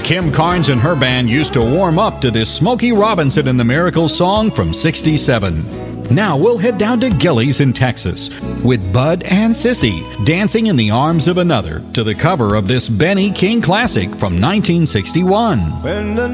Kim Carnes and her band used to warm up to this Smokey Robinson and the Miracles song from '67. Now we'll head down to Gilley's in Texas with Bud and Sissy dancing in the arms of another to the cover of this Benny King classic from 1961. When the